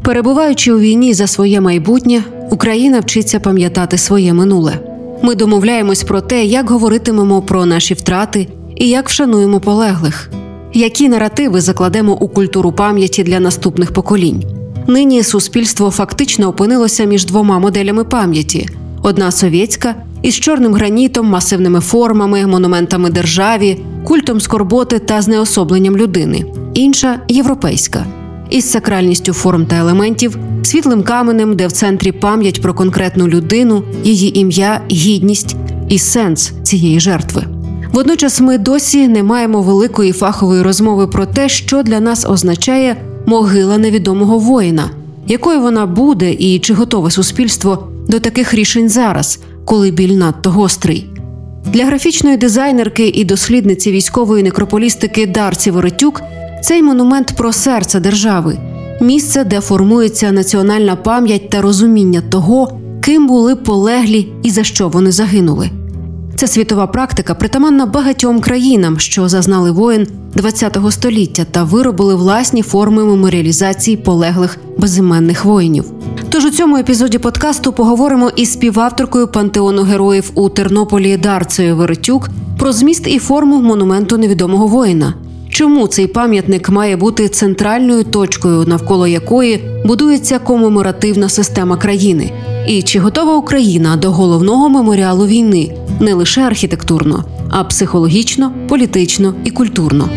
Перебуваючи у війні за своє майбутнє, Україна вчиться пам'ятати своє минуле. Ми домовляємось про те, як говоритимемо про наші втрати і як вшануємо полеглих. Які наративи закладемо у культуру пам'яті для наступних поколінь. Нині суспільство фактично опинилося між двома моделями пам'яті. Одна совєтська, із чорним гранітом, масивними формами, монументами державі, культом скорботи та знеособленням людини. Інша – європейська, із сакральністю форм та елементів, світлим каменем, де в центрі пам'ять про конкретну людину, її ім'я, гідність і сенс цієї жертви. Водночас ми досі не маємо великої фахової розмови про те, що для нас означає могила невідомого воїна, якою вона буде і чи готове суспільство до таких рішень зараз, коли біль надто гострий. Для графічної дизайнерки і дослідниці військової некрополістики Дарці Воротюк цей монумент про серце держави, місце, де формується національна пам'ять та розуміння того, ким були полеглі і за що вони загинули. Це світова практика, притаманна багатьом країнам, що зазнали воєн ХХ століття та виробили власні форми меморіалізації полеглих безіменних воїнів. Тож у цьому епізоді подкасту поговоримо із співавторкою пантеону героїв у Тернополі Дарцею Воротюк про зміст і форму монументу невідомого воїна. Чому цей пам'ятник має бути центральною точкою, навколо якої будується комеморативна система країни? І чи готова Україна до головного меморіалу війни не лише архітектурно, а психологічно, політично і культурно?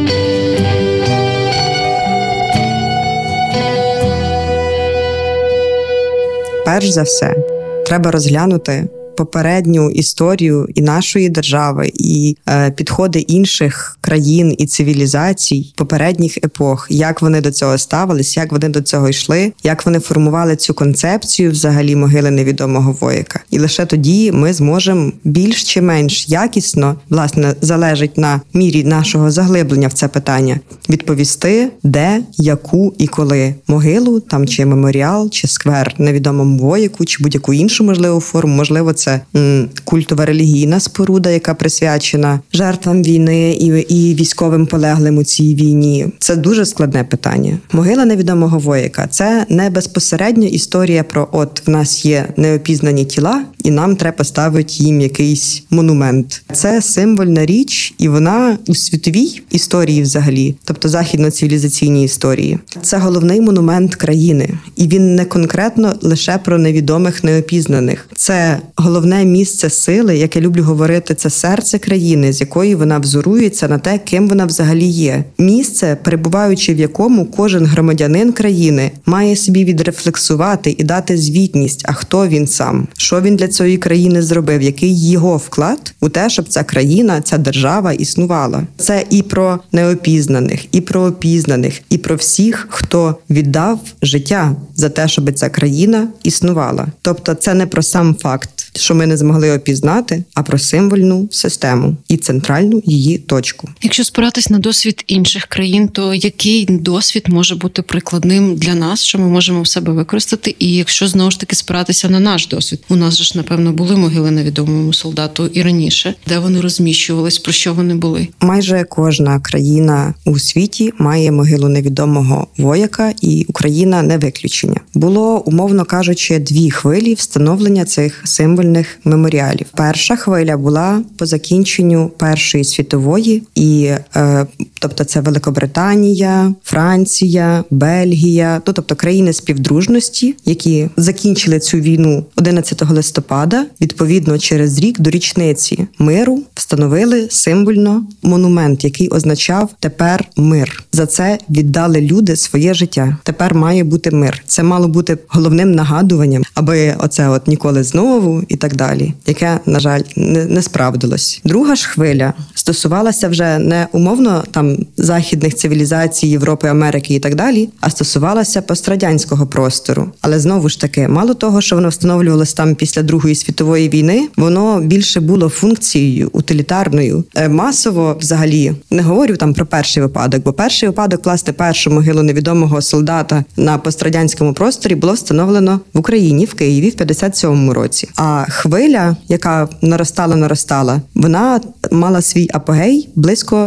Перш за все, треба розглянути попередню історію і нашої держави, і підходи інших країн і цивілізацій попередніх епох, як вони до цього ставились, як вони до цього йшли, як вони формували цю концепцію взагалі могили невідомого вояка. І лише тоді ми зможемо більш чи менш якісно, власне, залежить на мірі нашого заглиблення в це питання, відповісти, де, яку і коли могилу, там чи меморіал, чи сквер невідомому вояку, чи будь-яку іншу можливу форму, можливо, це культова релігійна споруда, яка присвячена жертвам війни і військовим полеглим у цій війні. Це дуже складне питання. Могила невідомого вояка – це не безпосередньо історія про в нас є неопізнані тіла, і нам треба поставити їм якийсь монумент. Це символьна річ, і вона у світовій історії взагалі, тобто західно-цивілізаційній історії. Це головний монумент країни, і він не конкретно лише про невідомих, неопізнаних. Це головне місце сили, яке люблю говорити, це серце країни, з якої вона взорується на те, ким вона взагалі є. Місце, перебуваючи в якому кожен громадянин країни має собі відрефлексувати і дати звітність, а хто він сам, що він для цієї країни зробив, який його вклад у те, щоб ця країна, ця держава існувала. Це і про неопізнаних, і про опізнаних, і про всіх, хто віддав життя за те, щоб ця країна існувала. Тобто це не про сам факт, що ми не змогли опізнати, а про символьну систему і центральну її точку. Якщо спиратись на досвід інших країн, то який досвід може бути прикладним для нас, що ми можемо в себе використати? І якщо знову ж таки спиратися на наш досвід? У нас же ж, напевно, були могили невідомому солдату і раніше. Де вони розміщувались, про що вони були? Майже кожна країна у світі має могилу невідомого вояка, і Україна не виключення. Було, умовно кажучи, 2 хвилі встановлення цих символьних меморіалів. Перша хвиля була по закінченню Першої світової, і тобто це Великобританія, Франція, Бельгія, тобто країни співдружності, які закінчили цю війну 11 листопада, відповідно через рік до річниці миру встановили символьно монумент, який означав «тепер мир». За це віддали люди своє життя. Тепер має бути мир. Це мало бути головним нагадуванням, аби оце ніколи знову і так далі, яке, на жаль, не справдилось. Друга ж хвиля стосувалася вже не умовно там західних цивілізацій Європи, Америки і так далі, а стосувалася пострадянського простору. Але знову ж таки, мало того, що воно встановлювалось там після Другої світової війни, воно більше було функцією утилітарною. Масово, взагалі, не говорю там про перший випадок, бо перший випадок, власне, першу могилу невідомого солдата на пострадянському просторі було встановлено в Україні, в Києві в 57-му році. А хвиля, яка наростала, вона мала свій апогей близько